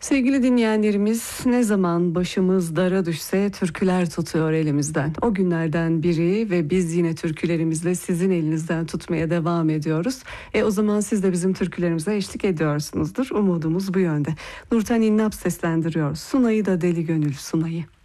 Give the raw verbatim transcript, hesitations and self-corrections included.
Sevgili dinleyenlerimiz, ne zaman başımız dara düşse türküler tutuyor elimizden. O günlerden biri ve biz yine türkülerimizle sizin elinizden tutmaya devam ediyoruz. E o zaman siz de bizim türkülerimize eşlik ediyorsunuzdur. Umudumuz bu yönde. Nurten İnnap seslendiriyor. Sunay'ı da deli gönül Sunay'ı.